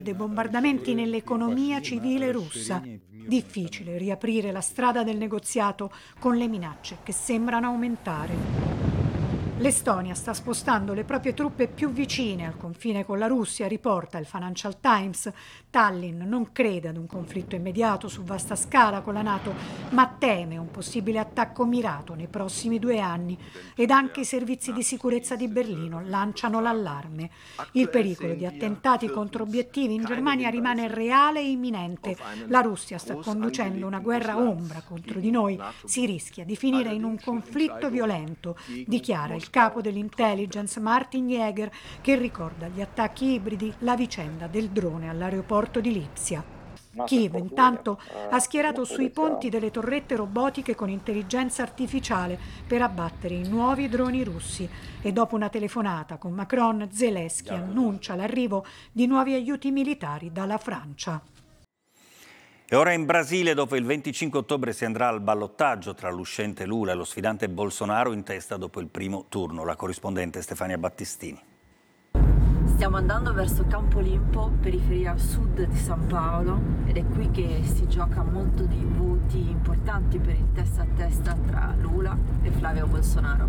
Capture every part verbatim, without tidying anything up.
dei bombardamenti nell'economia civile russa. Difficile riaprire la strada del negoziato con le minacce che sembrano aumentare. L'Estonia sta spostando le proprie truppe più vicine al confine con la Russia, riporta il Financial Times. Tallinn non crede ad un conflitto immediato su vasta scala con la NATO, ma teme un possibile attacco mirato nei prossimi due anni ed anche i servizi di sicurezza di Berlino lanciano l'allarme. Il pericolo di attentati contro obiettivi in Germania rimane reale e imminente. La Russia sta conducendo una guerra ombra contro di noi. Si rischia di finire in un conflitto violento, dichiara il capo dell'intelligence Martin Jäger, che ricorda gli attacchi ibridi, la vicenda del drone all'aeroporto di Lipsia. Kiev intanto ha schierato sui ponti delle torrette robotiche con intelligenza artificiale per abbattere i nuovi droni russi e dopo una telefonata con Macron, Zelensky annuncia l'arrivo di nuovi aiuti militari dalla Francia. E ora in Brasile, dove il venticinque ottobre si andrà al ballottaggio tra l'uscente Lula e lo sfidante Bolsonaro in testa dopo il primo turno. La corrispondente Stefania Battistini. Stiamo andando verso Campolimpo, periferia sud di San Paolo, ed è qui che si gioca molto di voti importanti per il testa a testa tra Lula e Flavio Bolsonaro.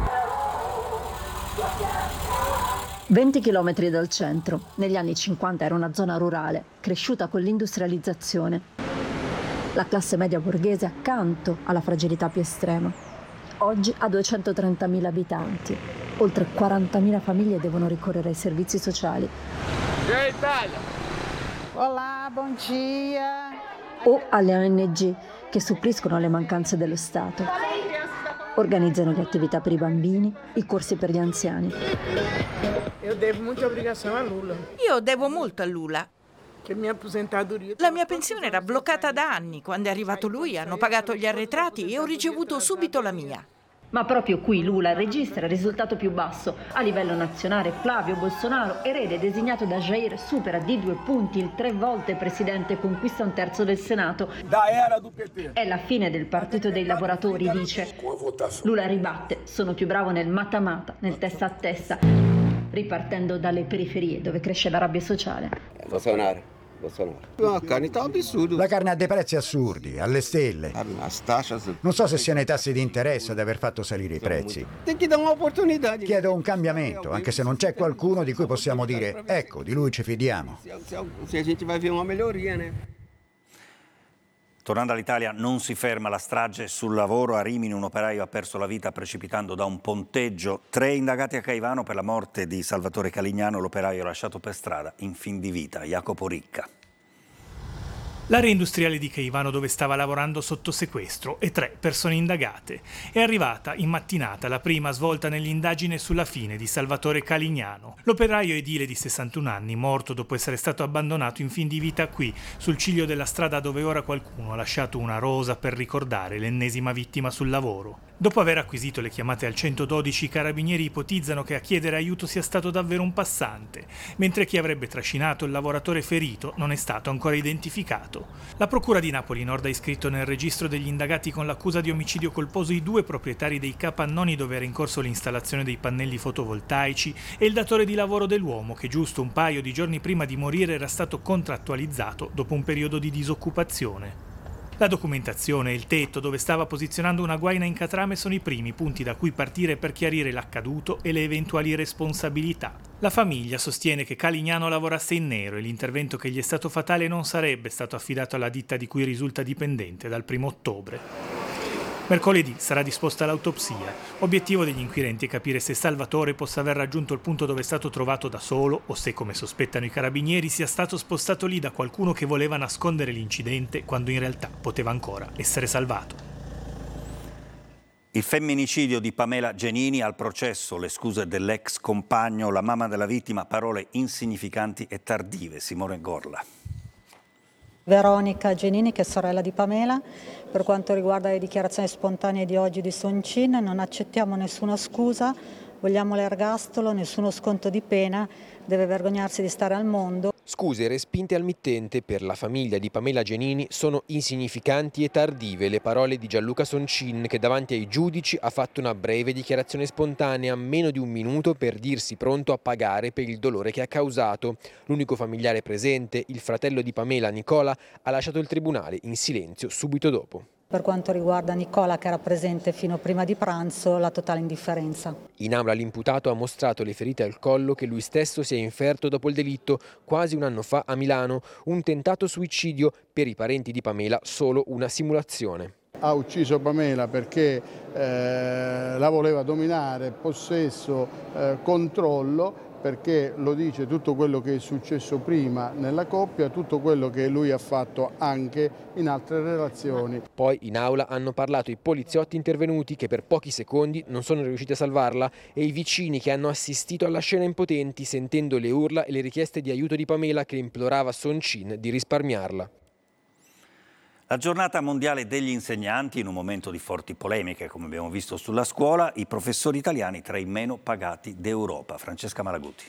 venti chilometri dal centro. Negli anni cinquanta era una zona rurale, cresciuta con l'industrializzazione. La classe media borghese accanto alla fragilità più estrema. Oggi ha duecentotrentamila abitanti. Oltre quarantamila famiglie devono ricorrere ai servizi sociali. Olá, bom dia. O alle O N G che suppliscono le mancanze dello Stato. Organizzano le attività per i bambini, i corsi per gli anziani. Io devo molte obbligazioni a Lula. Io devo molto a Lula. Che mia aposentadoria. La mia pensione era bloccata da anni. Quando è arrivato lui hanno pagato gli arretrati e ho ricevuto subito la mia. Ma proprio qui Lula registra il risultato più basso. A livello nazionale Flavio Bolsonaro, erede designato da Jair, supera di due punti il tre volte presidente e conquista un terzo del Senato. È la fine del partito dei lavoratori, dice. Lula ribatte, sono più bravo nel mata-mata, nel testa a testa, ripartendo dalle periferie dove cresce la rabbia sociale. Bolsonaro. La carne sta absurdo. La carne ha dei prezzi assurdi, alle stelle. Non so se siano i tassi di interesse ad aver fatto salire i prezzi. Chiedo un cambiamento, anche se non c'è qualcuno di cui possiamo dire ecco, di lui ci fidiamo. Se a gente vai vedere una miglioria, né? Tornando all'Italia, non si ferma la strage sul lavoro. A Rimini un operaio ha perso la vita precipitando da un ponteggio. Tre indagati a Caivano per la morte di Salvatore Calignano. L'operaio lasciato per strada in fin di vita. Jacopo Ricca. L'area industriale di Caivano, dove stava lavorando sotto sequestro, e tre persone indagate. È arrivata in mattinata la prima svolta nell'indagine sulla fine di Salvatore Calignano. L'operaio edile di sessantuno anni, morto dopo essere stato abbandonato in fin di vita qui, sul ciglio della strada dove ora qualcuno ha lasciato una rosa per ricordare l'ennesima vittima sul lavoro. Dopo aver acquisito le chiamate al centododici, i carabinieri ipotizzano che a chiedere aiuto sia stato davvero un passante, mentre chi avrebbe trascinato il lavoratore ferito non è stato ancora identificato. La Procura di Napoli Nord ha iscritto nel registro degli indagati con l'accusa di omicidio colposo i due proprietari dei capannoni dove era in corso l'installazione dei pannelli fotovoltaici e il datore di lavoro dell'uomo che giusto un paio di giorni prima di morire era stato contrattualizzato dopo un periodo di disoccupazione. La documentazione e il tetto dove stava posizionando una guaina in catrame sono i primi punti da cui partire per chiarire l'accaduto e le eventuali responsabilità. La famiglia sostiene che Calignano lavorasse in nero e l'intervento che gli è stato fatale non sarebbe stato affidato alla ditta di cui risulta dipendente dal primo ottobre. Mercoledì sarà disposta l'autopsia. Obiettivo degli inquirenti è capire se Salvatore possa aver raggiunto il punto dove è stato trovato da solo o se, come sospettano i carabinieri, sia stato spostato lì da qualcuno che voleva nascondere l'incidente quando in realtà poteva ancora essere salvato. Il femminicidio di Pamela Genini al processo, le scuse dell'ex compagno, la mamma della vittima, parole insignificanti e tardive. Simone Gorla. Veronica Genini, che è sorella di Pamela. Per quanto riguarda le dichiarazioni spontanee di oggi di Soncin, non accettiamo nessuna scusa, vogliamo l'ergastolo, nessuno sconto di pena, deve vergognarsi di stare al mondo. Scuse respinte al mittente per la famiglia di Pamela Giannini sono insignificanti e tardive le parole di Gianluca Soncin, che davanti ai giudici ha fatto una breve dichiarazione spontanea, meno di un minuto per dirsi pronto a pagare per il dolore che ha causato. L'unico familiare presente, il fratello di Pamela, Nicola, ha lasciato il tribunale in silenzio subito dopo. Per quanto riguarda Nicola, che era presente fino prima di pranzo, la totale indifferenza. In aula l'imputato ha mostrato le ferite al collo che lui stesso si è inferto dopo il delitto quasi un anno fa a Milano, un tentato suicidio, per i parenti di Pamela solo una simulazione. Ha ucciso Pamela perché eh, la voleva dominare, possesso, eh, controllo, perché lo dice tutto quello che è successo prima nella coppia, tutto quello che lui ha fatto anche in altre relazioni. Poi in aula hanno parlato i poliziotti intervenuti, che per pochi secondi non sono riusciti a salvarla, e i vicini che hanno assistito alla scena impotenti, sentendo le urla e le richieste di aiuto di Pamela, che implorava Soncin di risparmiarla. La giornata mondiale degli insegnanti, in un momento di forti polemiche, come abbiamo visto sulla scuola, i professori italiani tra i meno pagati d'Europa. Francesca Malaguti.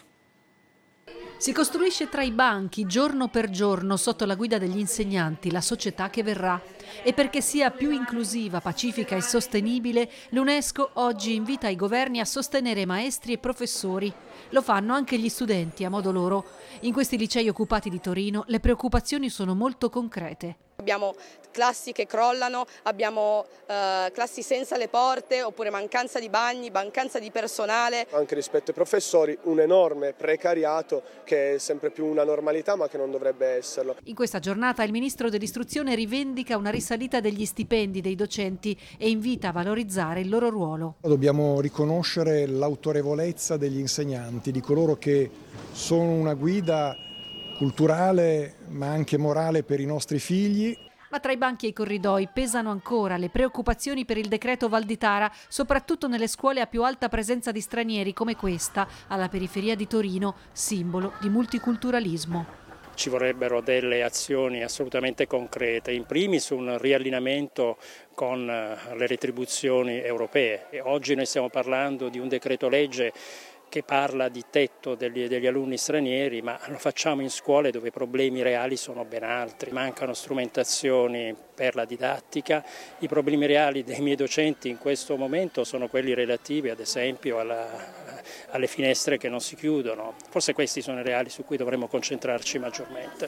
Si costruisce tra i banchi, giorno per giorno, sotto la guida degli insegnanti, la società che verrà. E perché sia più inclusiva, pacifica e sostenibile, l'UNESCO oggi invita i governi a sostenere maestri e professori. Lo fanno anche gli studenti, a modo loro. In questi licei occupati di Torino le preoccupazioni sono molto concrete. Abbiamo classi che crollano, abbiamo eh, classi senza le porte, oppure mancanza di bagni, mancanza di personale. Anche rispetto ai professori un enorme precariato che è sempre più una normalità, ma che non dovrebbe esserlo. In questa giornata il ministro dell'istruzione rivendica una risalita degli stipendi dei docenti e invita a valorizzare il loro ruolo. Dobbiamo riconoscere l'autorevolezza degli insegnanti, di coloro che sono una guida culturale ma anche morale per i nostri figli. Ma tra i banchi e i corridoi pesano ancora le preoccupazioni per il decreto Valditara, soprattutto nelle scuole a più alta presenza di stranieri come questa, alla periferia di Torino, simbolo di multiculturalismo. Ci vorrebbero delle azioni assolutamente concrete, in primis un riallineamento con le retribuzioni europee. E oggi noi stiamo parlando di un decreto legge che parla di tetto degli, degli alunni stranieri, ma lo facciamo in scuole dove i problemi reali sono ben altri. Mancano strumentazioni per la didattica, i problemi reali dei miei docenti in questo momento sono quelli relativi ad esempio alla, alle finestre che non si chiudono. Forse questi sono i reali su cui dovremmo concentrarci maggiormente.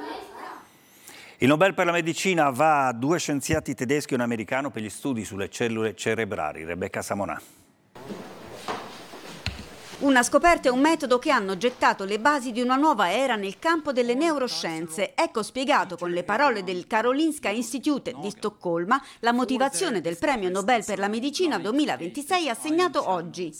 Il Nobel per la medicina va a due scienziati tedeschi e un americano per gli studi sulle cellule cerebrali. Rebecca Samonà. Una scoperta e un metodo che hanno gettato le basi di una nuova era nel campo delle neuroscienze. Ecco spiegato con le parole del Karolinska Institute di Stoccolma la motivazione del premio Nobel per la medicina duemilaventisei assegnato oggi.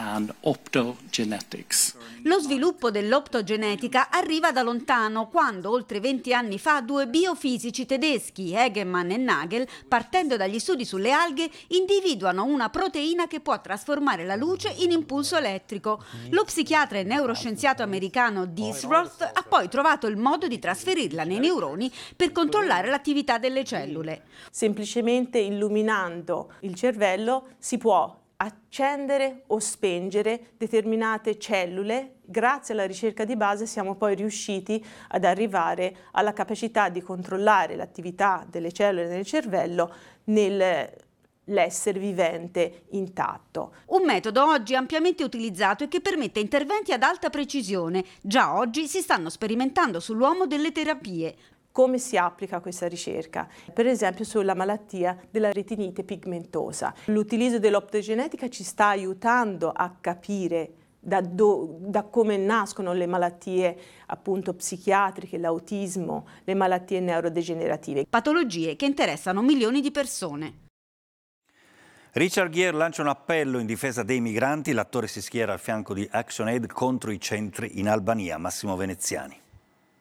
Lo sviluppo dell'optogenetica arriva da lontano, quando oltre venti anni fa due biofisici tedeschi, Hegemann e Nagel, partendo dagli studi sulle alghe, individuano una proteina che può trasformare la luce in impulso elettrico. Lo psichiatra e neuroscienziato americano Disroth ha poi trovato il modo di trasferirla nei neuroni per controllare l'attività delle cellule. Semplicemente illuminando il cervello si può accendere o spengere determinate cellule. Grazie alla ricerca di base siamo poi riusciti ad arrivare alla capacità di controllare l'attività delle cellule nel cervello nel l'essere vivente intatto. Un metodo oggi ampiamente utilizzato e che permette interventi ad alta precisione. Già oggi si stanno sperimentando sull'uomo delle terapie. Come si applica questa ricerca? Per esempio sulla malattia della retinite pigmentosa. L'utilizzo dell'optogenetica ci sta aiutando a capire da, do, da come nascono le malattie appunto psichiatriche, l'autismo, le malattie neurodegenerative. Patologie che interessano milioni di persone. Richard Gere lancia un appello in difesa dei migranti. L'attore si schiera al fianco di ActionAid contro i centri in Albania. Massimo Veneziani.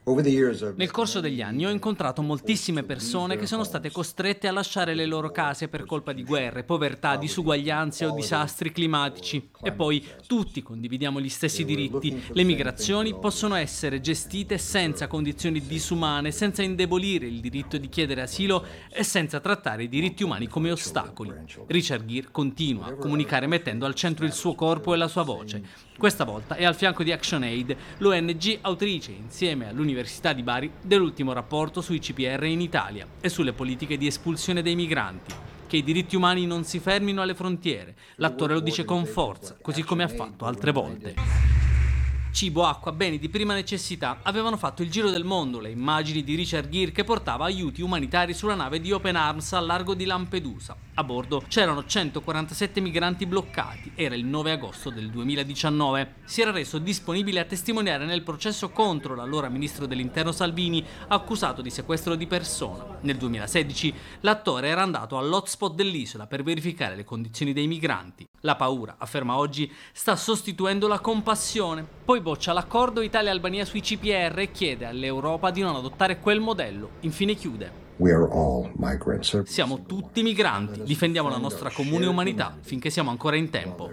Nel corso degli anni ho incontrato moltissime persone che sono state costrette a lasciare le loro case per colpa di guerre, povertà, disuguaglianze o disastri climatici. E poi tutti condividiamo gli stessi diritti. Le migrazioni possono essere gestite senza condizioni disumane, senza indebolire il diritto di chiedere asilo e senza trattare i diritti umani come ostacoli. Richard Gere continua a comunicare mettendo al centro il suo corpo e la sua voce. Questa volta è al fianco di ActionAid, l'O N G autrice, insieme all'Università di Bari, dell'ultimo rapporto sui C P R in Italia e sulle politiche di espulsione dei migranti. Che i diritti umani non si fermino alle frontiere. L'attore lo dice con forza, così come ha fatto altre volte. Cibo, acqua, beni di prima necessità avevano fatto il giro del mondo le immagini di Richard Gere che portava aiuti umanitari sulla nave di Open Arms al largo di Lampedusa. A bordo c'erano centoquarantasette migranti bloccati. Era il nove agosto del duemiladiciannove. Si era reso disponibile a testimoniare nel processo contro l'allora ministro dell'Interno Salvini, accusato di sequestro di persona. Nel duemilasedici l'attore era andato all'hotspot dell'isola per verificare le condizioni dei migranti. La paura, afferma oggi, sta sostituendo la compassione. Poi boccia l'accordo Italia-Albania sui C P R e chiede all'Europa di non adottare quel modello. Infine chiude: siamo tutti migranti, difendiamo la nostra comune umanità finché siamo ancora in tempo.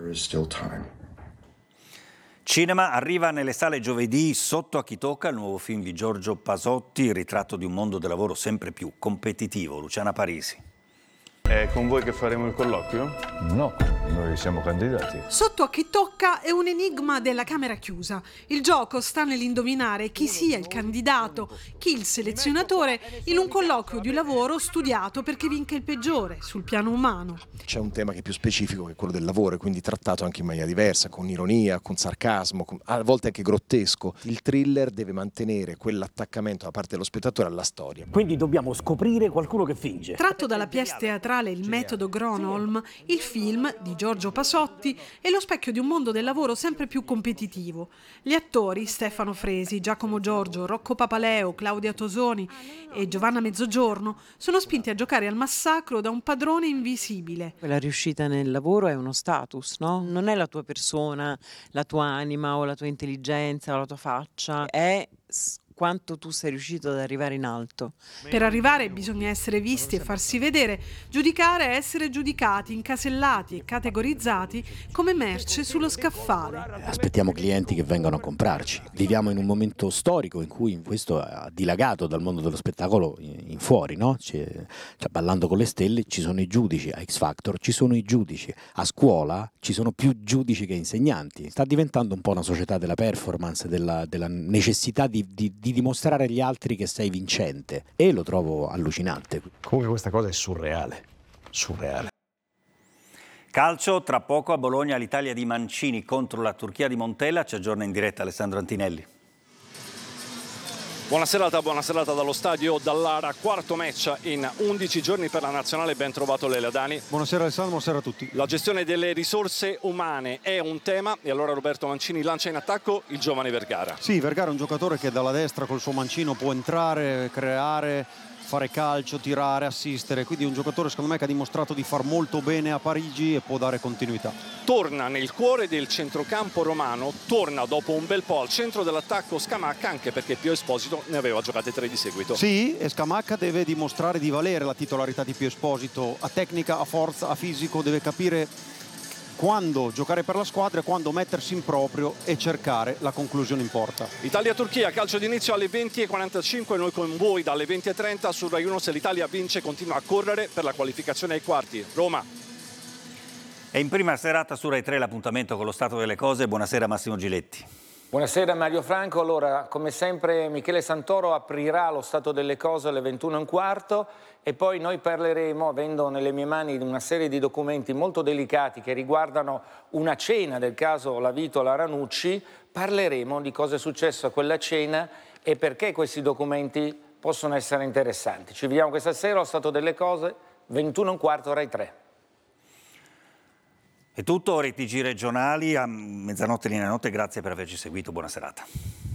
Cinema arriva nelle sale giovedì Sotto a chi tocca, il nuovo film di Giorgio Pasotti, il ritratto di un mondo del lavoro sempre più competitivo. Luciana Parisi. È con voi che faremo il colloquio? No, noi siamo candidati. Sotto a chi tocca è un enigma della camera chiusa. Il gioco sta nell'indovinare chi sia il candidato, chi il selezionatore, in un colloquio di lavoro studiato perché vinca il peggiore sul piano umano. C'è un tema che è più specifico, che è quello del lavoro, e quindi trattato anche in maniera diversa, con ironia, con sarcasmo, con, a volte anche grottesco. Il thriller deve mantenere quell'attaccamento da parte dello spettatore alla storia. Quindi dobbiamo scoprire qualcuno che finge. Tratto dalla pièce teatrale Il metodo Gronholm, il film di Giorgio Pasotti è lo specchio di un mondo del lavoro sempre più competitivo. Gli attori Stefano Fresi, Giacomo Giorgio, Rocco Papaleo, Claudia Tosoni e Giovanna Mezzogiorno sono spinti a giocare al massacro da un padrone invisibile. La riuscita nel lavoro è uno status, no? Non è la tua persona, la tua anima o la tua intelligenza o la tua faccia, è quanto tu sei riuscito ad arrivare in alto. Per arrivare bisogna essere visti e farsi vedere, giudicare e essere giudicati, incasellati e categorizzati come merce sullo scaffale. Aspettiamo clienti che vengano a comprarci. Viviamo in un momento storico in cui questo ha dilagato dal mondo dello spettacolo in fuori, no? C'è, cioè, Ballando con le stelle ci sono i giudici, a X Factor ci sono i giudici, a scuola ci sono più giudici che insegnanti. Sta diventando un po' una società della performance, della, della necessità di, di di dimostrare agli altri che sei vincente, e lo trovo allucinante. Comunque questa cosa è surreale, surreale. Calcio, tra poco a Bologna l'Italia di Mancini contro la Turchia di Montella. Ci aggiorna in diretta Alessandro Antinelli. Buona serata, buona serata dallo stadio Dallara, quarto match in undici giorni per la nazionale, ben trovato Lele Adani. Buonasera Alessandro, buonasera a tutti. La gestione delle risorse umane è un tema e allora Roberto Mancini lancia in attacco il giovane Vergara. Sì, Vergara è un giocatore che dalla destra col suo mancino può entrare, creare, fare calcio, tirare, assistere, quindi è un giocatore secondo me che ha dimostrato di far molto bene a Parigi e può dare continuità. Torna nel cuore del centrocampo romano, torna dopo un bel po' al centro dell'attacco Scamacca, anche perché Pio Esposito ne aveva giocate tre di seguito. Sì, e Scamacca deve dimostrare di valere la titolarità di Pio Esposito, a tecnica, a forza, a fisico, deve capire quando giocare per la squadra e quando mettersi in proprio e cercare la conclusione in porta. Italia-Turchia, calcio d'inizio alle venti e quarantacinque, noi con voi dalle venti e trenta su Rai uno. Se l'Italia vince continua a correre per la qualificazione ai quarti. Roma. E in prima serata su Rai tre l'appuntamento con lo stato delle cose. Buonasera Massimo Giletti. Buonasera Mario Franco. Allora, come sempre Michele Santoro aprirà lo stato delle cose alle ventuno e un quarto e poi noi parleremo, avendo nelle mie mani una serie di documenti molto delicati che riguardano una cena del caso Lavitola Ranucci, parleremo di cosa è successo a quella cena e perché questi documenti possono essere interessanti. Ci vediamo questa sera allo stato delle cose, ventuno e un quarto Rai tre. È tutto, ora i T G regionali a mezzanotte linea notte, grazie per averci seguito, buona serata.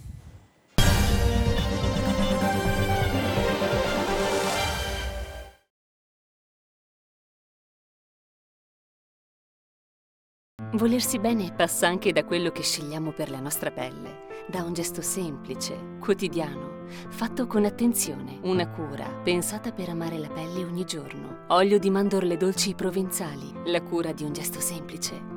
Volersi bene passa anche da quello che scegliamo per la nostra pelle, da un gesto semplice, quotidiano, fatto con attenzione. Una cura pensata per amare la pelle ogni giorno. Olio di mandorle dolci provenzali, la cura di un gesto semplice.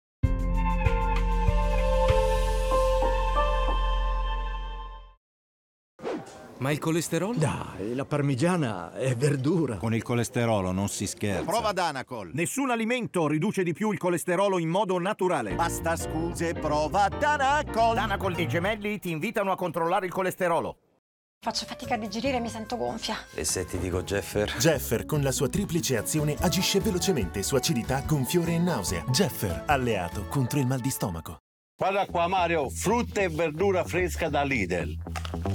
Ma il colesterolo? Dai, la parmigiana è verdura. Con il colesterolo non si scherza. Prova Danacol. Nessun alimento riduce di più il colesterolo in modo naturale. Basta scuse, prova Danacol. Danacol e i gemelli ti invitano a controllare il colesterolo. Faccio fatica a digerire e mi sento gonfia. E se ti dico Jeffer? Jeffer con la sua triplice azione agisce velocemente su acidità, gonfiore e nausea. Jeffer, alleato contro il mal di stomaco. Guarda qua Mario, frutta e verdura fresca da Lidl.